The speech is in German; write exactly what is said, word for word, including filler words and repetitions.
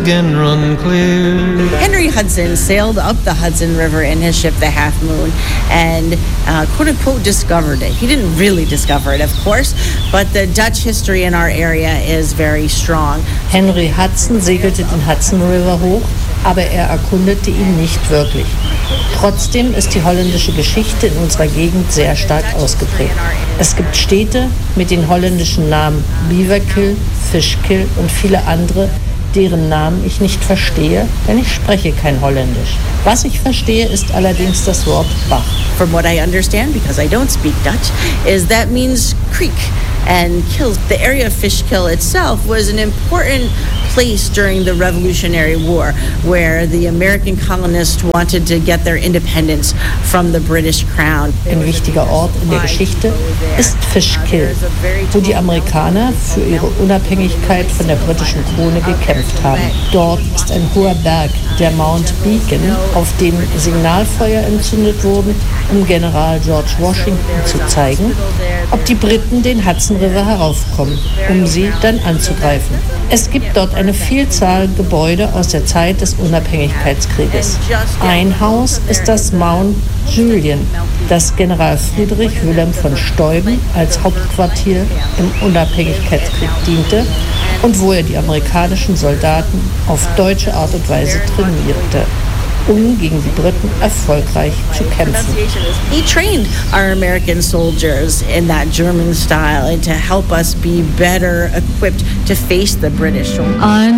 again run clear. Henry Hudson sailed up the Hudson River in his ship, the Half Moon, and uh, quote-unquote discovered it. He didn't really discover it, of course, but the Dutch history in our area is very strong. Henry Hudson segelte den Hudson River hoch, aber er erkundete ihn nicht wirklich. Trotzdem ist die holländische Geschichte in unserer Gegend sehr stark ausgeprägt. Es gibt Städte mit den holländischen Namen Beaverkill, Fishkill und viele andere, deren Namen ich nicht verstehe, denn ich spreche kein Holländisch. Was ich verstehe, ist allerdings das Wort Bach. From what I understand, because I don't speak Dutch, is that means creek and kill. The area of Fishkill itself was an important place during the Revolutionary War, where the American colonists wanted to get their independence from the British Crown. Ein wichtiger Ort in der Geschichte ist Fishkill, wo die Amerikaner für ihre Unabhängigkeit von der britischen Krone gekämpft haben. Dort ist ein hoher Berg, der Mount Beacon, auf dem Signalfeuer entzündet wurden, um General George Washington zu zeigen, ob die Briten den Hudson River heraufkommen, um sie dann anzugreifen. Es gibt dort eine Vielzahl Gebäude aus der Zeit des Unabhängigkeitskrieges. Ein Haus ist das Mount Julian, das General Friedrich Wilhelm von Steuben als Hauptquartier im Unabhängigkeitskrieg diente und wo er die amerikanischen Soldaten auf deutsche Art und Weise trainierte, um gegen die Briten erfolgreich zu kämpfen. He trained our American soldiers in that German style and to help us be better equipped to face the British. I